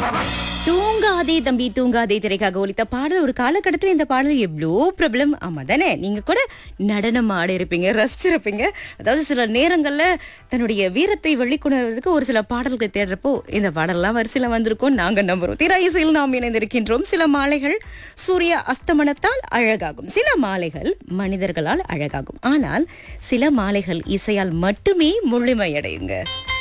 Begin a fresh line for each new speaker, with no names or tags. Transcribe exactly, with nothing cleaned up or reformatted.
தூங்காதே தம்பி தூங்காதே திரைக்காக ஒலித்த பாடல் ஒரு காலகட்டத்தில் இந்த பாடல் எவ்வளோ பிரபலம். ஆமா தானே, நீங்க கூட நடனம் ஆடி இருப்பீங்க, ரசிச்சிருப்பீங்க. அதாவது சில நேரங்கள்ல தன்னுடைய வீரத்தை வெளிக்கொணர்வதற்கு ஒரு சில பாடல்களை தேடுறப்போ இந்த பாடல்லாம் வரிசையில வந்திருக்கோம் நாங்க நம்புறோம். திரை இசையில் நாம் இணைந்திருக்கின்றோம். சில மாலைகள் சூரிய அஸ்தமனத்தால் அழகாகும், சில மாலைகள் மனிதர்களால் அழகாகும், ஆனால் சில மாலைகள் இசையால் மட்டுமே முழுமையடையுங்க.